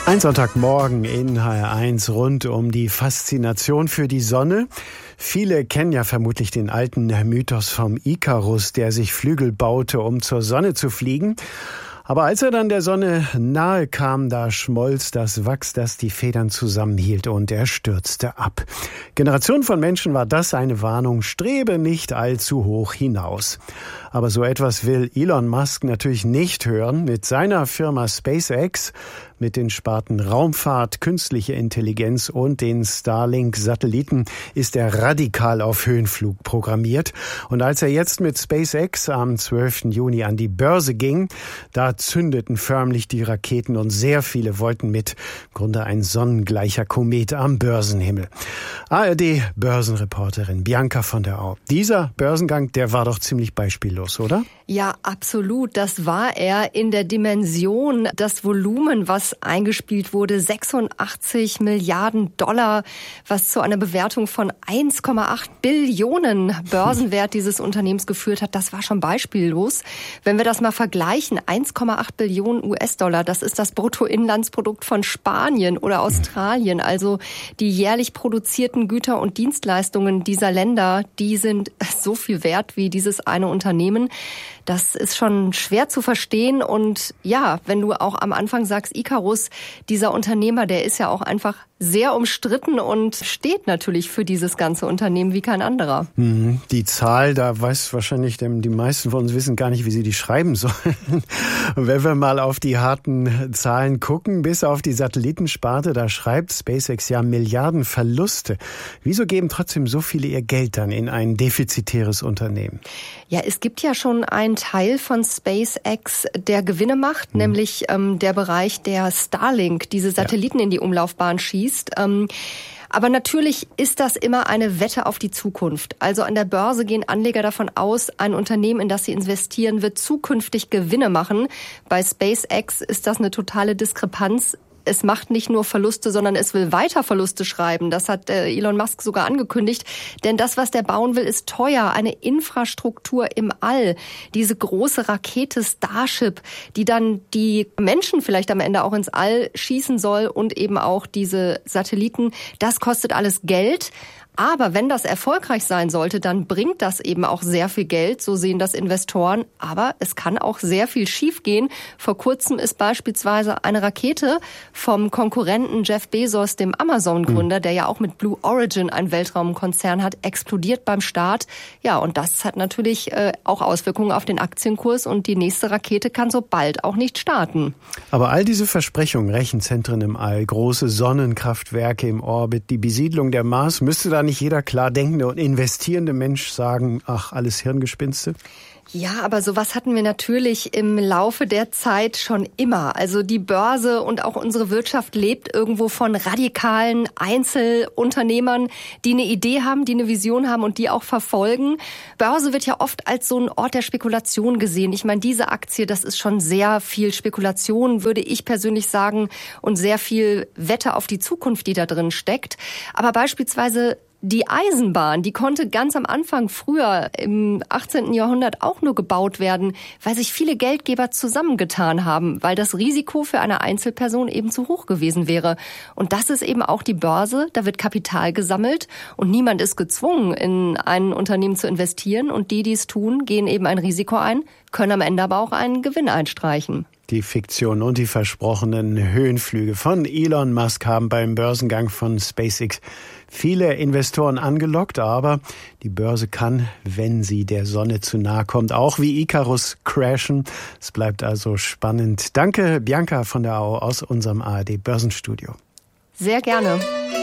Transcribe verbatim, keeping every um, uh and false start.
Ein Sonntagmorgen in H R eins rund um die Faszination für die Sonne. Viele kennen ja vermutlich den alten Mythos vom Ikarus, der sich Flügel baute, um zur Sonne zu fliegen. Aber als er dann der Sonne nahe kam, da schmolz das Wachs, das die Federn zusammenhielt, und er stürzte ab. Generationen von Menschen war das eine Warnung: strebe nicht allzu hoch hinaus. Aber so etwas will Elon Musk natürlich nicht hören. Mit seiner Firma SpaceX, mit den Sparten Raumfahrt, künstliche Intelligenz und den Starlink-Satelliten ist er radikal auf Höhenflug programmiert. Und als er jetzt mit SpaceX am zwölften Juni an die Börse ging, da zündeten förmlich die Raketen und sehr viele wollten mit. Im Grunde ein sonnengleicher Komet am Börsenhimmel. A R D-Börsenreporterin Bianca von der Au. Dieser Börsengang, der war doch ziemlich beispiellos, oder? Ja, absolut. Das war er in der Dimension, das Volumen, was eingespielt wurde, sechsundachtzig Milliarden Dollar, was zu einer Bewertung von eins Komma acht Billionen Börsenwert dieses Unternehmens geführt hat. Das war schon beispiellos. Wenn wir das mal vergleichen, eins Komma acht Billionen U S-Dollar, das ist das Bruttoinlandsprodukt von Spanien oder Australien. Also die jährlich produzierten Güter und Dienstleistungen dieser Länder, die sind so viel wert wie dieses eine Unternehmen. Das ist schon schwer zu verstehen. Und ja, wenn du auch am Anfang sagst, Ikarus, dieser Unternehmer, der ist ja auch einfach sehr umstritten und steht natürlich für dieses ganze Unternehmen wie kein anderer. Die Zahl, da weiß wahrscheinlich die meisten von uns wissen gar nicht, wie sie die schreiben sollen. Und wenn wir mal auf die harten Zahlen gucken, bis auf die Satellitensparte, da schreibt SpaceX ja Milliarden Verluste. Wieso geben trotzdem so viele ihr Geld dann in ein defizitäres Unternehmen? Ja, es gibt ja schon einen Teil von SpaceX, der Gewinne macht, hm. nämlich ähm, der Bereich, der Starlink, diese Satelliten ja. in die Umlaufbahn schießt. Ähm, aber natürlich ist das immer eine Wette auf die Zukunft. Also an der Börse gehen Anleger davon aus, ein Unternehmen, in das sie investieren, wird zukünftig Gewinne machen. Bei SpaceX ist das eine totale Diskrepanz. Es macht nicht nur Verluste, sondern es will weiter Verluste schreiben. Das hat äh, Elon Musk sogar angekündigt. Denn das, was der bauen will, ist teuer. Eine Infrastruktur im All. Diese große Rakete Starship, die dann die Menschen vielleicht am Ende auch ins All schießen soll, und eben auch diese Satelliten. Das kostet alles Geld. Aber wenn das erfolgreich sein sollte, dann bringt das eben auch sehr viel Geld, so sehen das Investoren. Aber es kann auch sehr viel schiefgehen. Vor kurzem ist beispielsweise eine Rakete vom Konkurrenten Jeff Bezos, dem Amazon-Gründer, der ja auch mit Blue Origin einen Weltraumkonzern hat, explodiert beim Start. Ja, und das hat natürlich äh, auch Auswirkungen auf den Aktienkurs, und die nächste Rakete kann so bald auch nicht starten. Aber all diese Versprechungen, Rechenzentren im All, große Sonnenkraftwerke im Orbit, die Besiedlung der Mars, müsste da nicht jeder klar denkende und investierende Mensch sagen, ach, alles Hirngespinste? Ja, aber sowas hatten wir natürlich im Laufe der Zeit schon immer. Also die Börse und auch unsere Wirtschaft lebt irgendwo von radikalen Einzelunternehmern, die eine Idee haben, die eine Vision haben und die auch verfolgen. Börse wird ja oft als so ein Ort der Spekulation gesehen. Ich meine, diese Aktie, das ist schon sehr viel Spekulation, würde ich persönlich sagen, und sehr viel Wette auf die Zukunft, die da drin steckt. Aber beispielsweise die Eisenbahn, die konnte ganz am Anfang, früher im achtzehnten Jahrhundert, auch nur gebaut werden, weil sich viele Geldgeber zusammengetan haben, weil das Risiko für eine Einzelperson eben zu hoch gewesen wäre. Und das ist eben auch die Börse, da wird Kapital gesammelt und niemand ist gezwungen, in ein Unternehmen zu investieren. Und die, die es tun, gehen eben ein Risiko ein, können am Ende aber auch einen Gewinn einstreichen. Die Fiktion und die versprochenen Höhenflüge von Elon Musk haben beim Börsengang von SpaceX viele Investoren angelockt, aber die Börse kann, wenn sie der Sonne zu nahe kommt, auch wie Ikarus crashen. Es bleibt also spannend. Danke, Bianca von der Au aus unserem A R D Börsenstudio. Sehr gerne.